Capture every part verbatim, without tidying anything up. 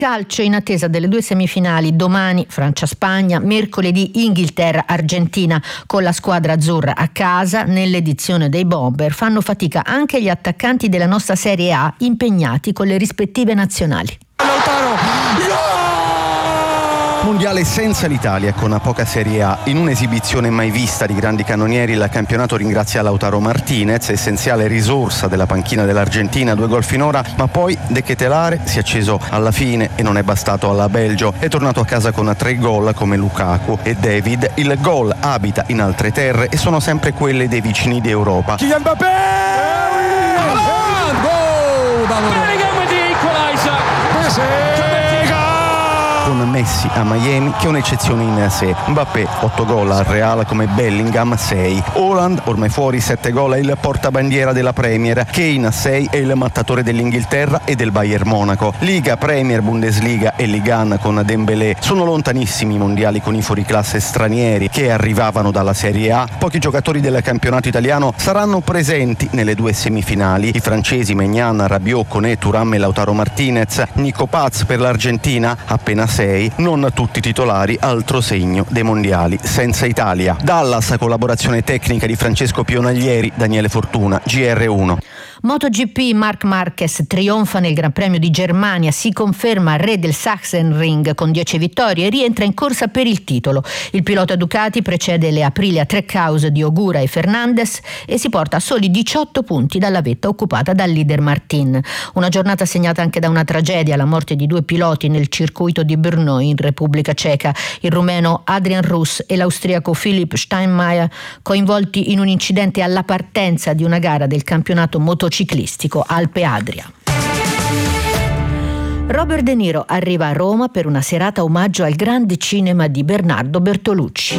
Calcio in attesa delle due semifinali, domani Francia-Spagna, mercoledì Inghilterra-Argentina. Con la squadra azzurra a casa, nell'edizione dei Bomber fanno fatica anche gli attaccanti della nostra Serie A impegnati con le rispettive nazionali. Mondiale senza l'Italia, con poca Serie A. In un'esibizione mai vista di grandi cannonieri, il campionato ringrazia Lautaro Martinez, essenziale risorsa della panchina dell'Argentina, due gol finora, ma poi De Ketelaere si è acceso alla fine e non è bastato alla Belgio. È tornato a casa con tre gol come Lukaku e David. Il gol abita in altre terre e sono sempre quelle dei vicini d'Europa. Kylian Mbappé! Con Messi a Miami, che è un'eccezione in sé. Mbappé otto gol al Real come Bellingham sei. Haaland ormai fuori sette gol, è il portabandiera della Premier. Kane sei, è il mattatore dell'Inghilterra e del Bayern Monaco. Liga, Premier, Bundesliga e Ligue uno con Dembélé. Sono lontanissimi i mondiali con i fuoriclasse stranieri che arrivavano dalla Serie A. Pochi giocatori del campionato italiano saranno presenti nelle due semifinali. I francesi Maignan, Rabiot, Koné, Thuram e Lautaro Martinez. Nico Paz per l'Argentina appena sei. Non tutti titolari, altro segno dei mondiali senza Italia. Dallas, collaborazione tecnica di Francesco Pionaglieri, Daniele Fortuna, G R uno. MotoGP, Marc Marquez trionfa nel Gran Premio di Germania, si conferma re del Sachsenring con dieci vittorie e rientra in corsa per il titolo. Il pilota Ducati precede le Aprilia Trackhouse di Ogura e Fernandez e si porta a soli diciotto punti dalla vetta occupata dal leader Martin. Una giornata segnata anche da una tragedia, la morte di due piloti nel circuito di Brno in Repubblica Ceca, il rumeno Adrian Russ e l'austriaco Philipp Steinmeier, coinvolti in un incidente alla partenza di una gara del campionato motociclistico Alpe Adria. Robert De Niro arriva a Roma per una serata omaggio al grande cinema di Bernardo Bertolucci.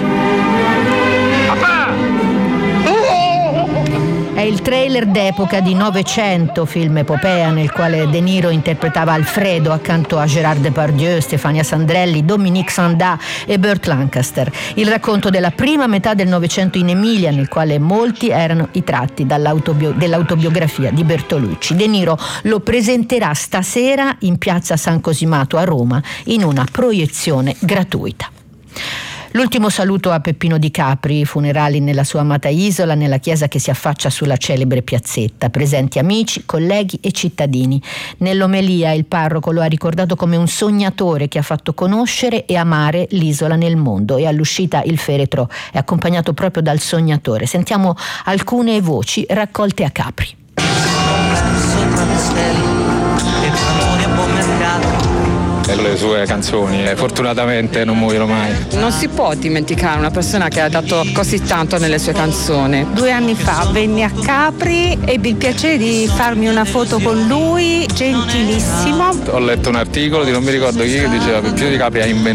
È il trailer d'epoca di Novecento, film epopea nel quale De Niro interpretava Alfredo accanto a Gérard Depardieu, Stefania Sandrelli, Dominique Sanda e Burt Lancaster. Il racconto della prima metà del Novecento in Emilia, nel quale molti erano i tratti dall'autobio- dell'autobiografia di Bertolucci. De Niro lo presenterà stasera in piazza San Cosimato a Roma in una proiezione gratuita. L'ultimo saluto a Peppino Di Capri, funerali nella sua amata isola, nella chiesa che si affaccia sulla celebre piazzetta. Presenti amici, colleghi e cittadini. Nell'omelia il parroco lo ha ricordato come un sognatore che ha fatto conoscere e amare l'isola nel mondo, e all'uscita il feretro è accompagnato proprio dal sognatore. Sentiamo alcune voci raccolte a Capri. Sopra le stelle e amore a buon mercato. Le sue canzoni eh, fortunatamente non muoiono mai. Non si può dimenticare una persona che ha dato così tanto nelle sue canzoni. Due anni fa venni a Capri, ebbi il piacere di farmi una foto con lui, gentilissimo. Ho letto un articolo di non mi ricordo chi che diceva Peppino Di Capri ha inventato